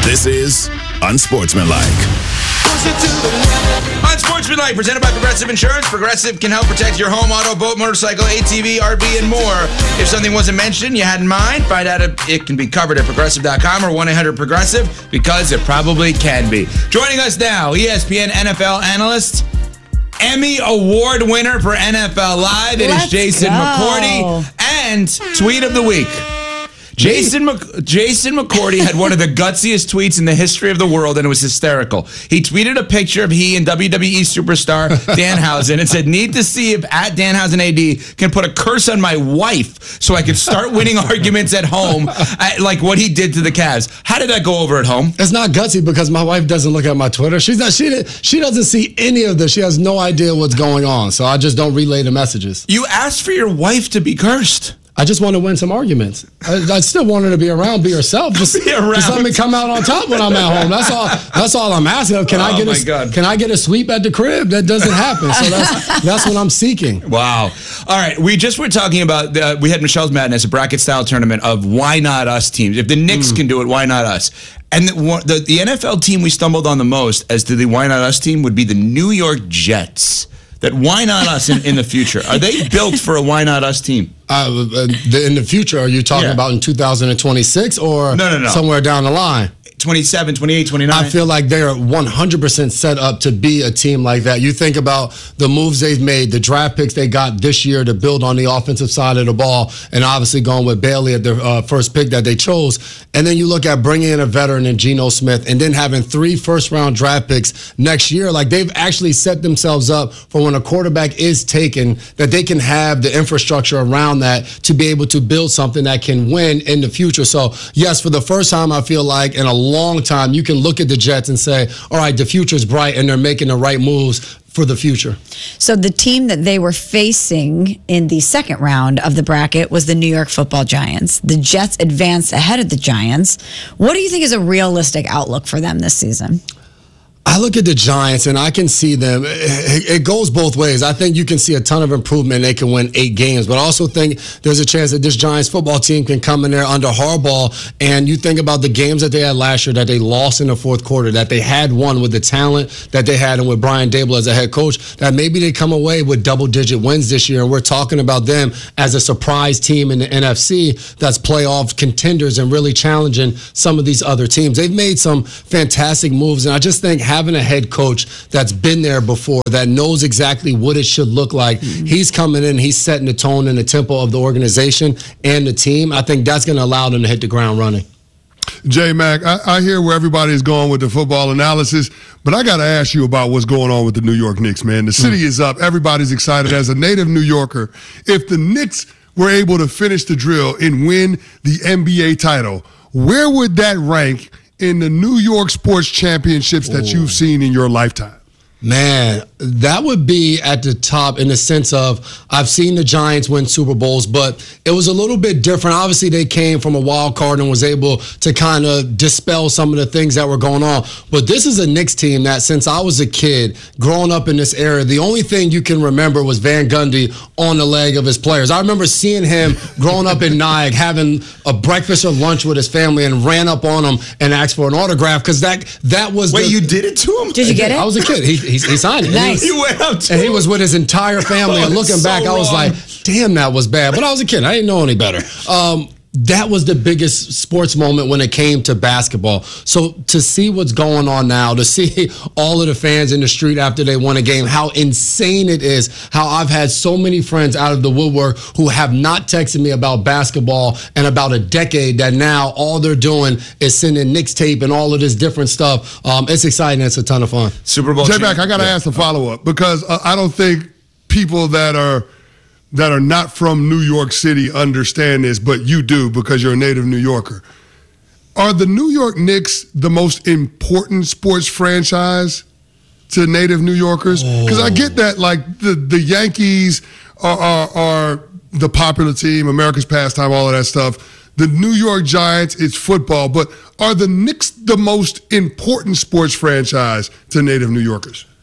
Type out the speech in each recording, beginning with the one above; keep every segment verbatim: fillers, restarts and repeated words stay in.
This is Unsportsmanlike. Unsportsmanlike, presented by Progressive Insurance. Progressive can help protect your home, auto, boat, motorcycle, A T V, R V, and more. If something wasn't mentioned you had in mind, find out if it can be covered at progressive dot com or one eight hundred progressive, because it probably can be. Joining us now, E S P N N F L analyst, Emmy Award winner for N F L Live. It Let's is Jason go. McCourty. And tweet of the week. Jason Mc- Jason McCourty had one of the gutsiest tweets in the history of the world, and it was hysterical. He tweeted a picture of he and W W E superstar Danhausen and said, need to see if at Danhausen A D can put a curse on my wife so I can start winning arguments at home, at, like what he did to the Cavs. How did that go over at home? It's not gutsy because my wife doesn't look at my Twitter. She's not. She she doesn't see any of this. She has no idea what's going on. So I just don't relay the messages. You asked for your wife to be cursed. I just want to win some arguments. I, I still want her to be around, be herself. Just, Be around. just let me come out on top when I'm at home. That's all. That's all I'm asking. Can I Oh, get my a God. Can I get a sweep at the crib? That doesn't happen. So that's that's what I'm seeking. Wow. All right. We just were talking about, the, we had Michelle's Madness, a bracket style tournament of why not us teams. If the Knicks mm. can do it, why not us? And the, the, the N F L team we stumbled on the most as to the why not us team would be the New York Jets. That why not us in, in the future? Are they built for a why not us team? Uh, in the future, are you talking Yeah. about in two thousand twenty-six or No, no, no. somewhere down the line? twenty-seven, twenty-eight, twenty-nine I feel like they're one hundred percent set up to be a team like that. You think about the moves they've made, the draft picks they got this year to build on the offensive side of the ball, and obviously going with Bailey at the uh, first pick that they chose. And then you look at bringing in a veteran in Geno Smith and then having three first-round draft picks next year. Like, they've actually set themselves up for when a quarterback is taken, that they can have the infrastructure around that to be able to build something that can win in the future. So, yes, for the first time, I feel like in a long time, you can look at the Jets and say, all right, the future's bright and they're making the right moves for the future. So the team that they were facing in the second round of the bracket was the New York Football Giants. The Jets advanced ahead of the Giants. What do you think is a realistic outlook for them this season? I look at the Giants and I can see them. It goes both ways. I think you can see a ton of improvement. They can win eight games, but I also think there's a chance that this Giants football team can come in there under Harbaugh. And you think about the games that they had last year that they lost in the fourth quarter, that they had won with the talent that they had and with Brian Daboll as a head coach, that maybe they come away with double-digit wins this year. And we're talking about them as a surprise team in the N F C that's playoff contenders and really challenging some of these other teams. They've made some fantastic moves, and I just think having a head coach that's been there before, that knows exactly what it should look like. Mm-hmm. He's coming in, he's setting the tone and the tempo of the organization and the team. I think that's going to allow them to hit the ground running. J-Mac, I, I hear where everybody's going with the football analysis, but I got to ask you about what's going on with the New York Knicks, man. The city mm. is up. Everybody's excited. As a native New Yorker, if the Knicks were able to finish the drill and win the N B A title, where would that rank in the New York sports championships that Ooh. you've seen in your lifetime? Man, that would be at the top in the sense of I've seen the Giants win Super Bowls, but it was a little bit different. Obviously, they came from a wild card and was able to kind of dispel some of the things that were going on. But this is a Knicks team that since I was a kid, growing up in this era, the only thing you can remember was Van Gundy on the leg of his players. I remember seeing him growing up in Nyack, having a breakfast or lunch with his family and ran up on him and asked for an autograph because that, that was Wait, the, you did it to him? Did you get it? I was a kid. He, he, he signed it. Nice. You went up to And he him? was with his entire family. Oh, and looking so back, I was wrong. like, damn, that was bad. But I was a kid. I didn't know any better. Um, that was the biggest sports moment when it came to basketball. So to see what's going on now, to see all of the fans in the street after they won a game, how insane it is, how I've had so many friends out of the woodwork who have not texted me about basketball in about a decade, that now all they're doing is sending Knicks tape and all of this different stuff. Um, it's exciting. It's a ton of fun. Super Bowl J-Mac, I got to yeah. ask a follow-up because uh, I don't think people that are that are not from New York City understand this, but you do because you're a native New Yorker. Are the New York Knicks the most important sports franchise to native New Yorkers? Because I get that, like, the, the Yankees are, are, are the popular team, America's pastime, all of that stuff. The New York Giants, it's football. But are the Knicks the most important sports franchise to native New Yorkers?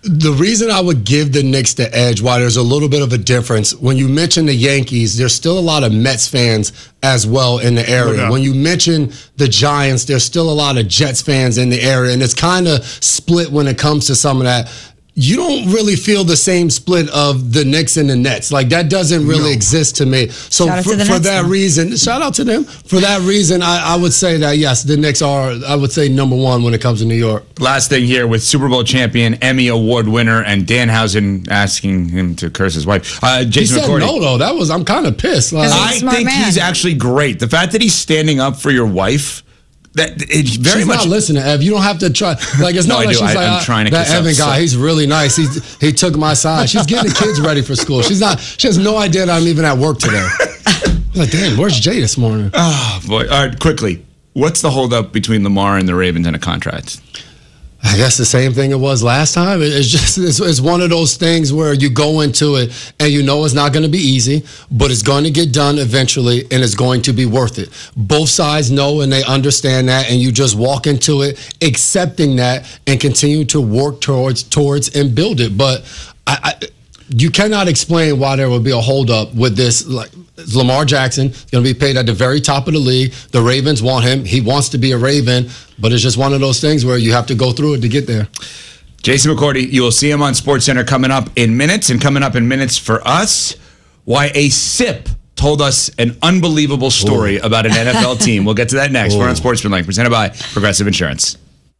The reason I would give the Knicks the edge, why there's a little bit of a difference, when you mention the Yankees, there's still a lot of Mets fans as well in the area. No doubt. When you mention the Giants, there's still a lot of Jets fans in the area, and it's kind of split when it comes to some of that. You don't really feel the same split of the Knicks and the Nets. Like, that doesn't really No. exist to me. So Shout out for, to the for Nets, that though. reason, shout out to them. For that reason, I, I would say that, yes, the Knicks are, I would say, number one when it comes to New York. Last thing here with Super Bowl champion, Emmy Award winner, and Danhausen asking him to curse his wife. Uh, He Jason said McCourty. no, though. That was, I'm kind of pissed. Like, He's a I smart think man. he's actually great. The fact that he's standing up for your wife, that it's very she's much. not listening, Ev. You don't have to try. Like, it's No, not I like do. she's I- like, I'm ah, trying to that kiss up, Evan guy, so- he's really nice. He's, he took my side. She's getting the kids ready for school. She's not, she has no idea that I'm even at work today. I'm like, damn, where's Jay this morning? Oh, boy. All right, quickly. What's the holdup between Lamar and the Ravens and a contract? I guess the same thing it was last time. It- It's just it's, it's one of those things where you go into it and you know it's not going to be easy, but it's going to get done eventually, and it's going to be worth it. Both sides know and they understand that, and you just walk into it accepting that and continue to work towards towards and build it. But I. I you cannot explain why there would be a holdup with this. Like, Lamar Jackson is going to be paid at the very top of the league. The Ravens want him. He wants to be a Raven, but it's just one of those things where you have to go through it to get there. Jason McCourty, you will see him on SportsCenter coming up in minutes, and coming up in minutes for us, why a sip told us an unbelievable story Ooh. about an N F L team. We'll get to that next. Ooh. We're on Sportsmanlike, presented by Progressive Insurance.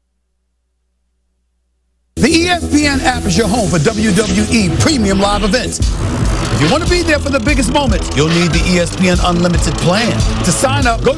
The E S P N app is your home for W W E premium live events. If you want to be there for the biggest moments, you'll need the E S P N Unlimited plan. To sign up, go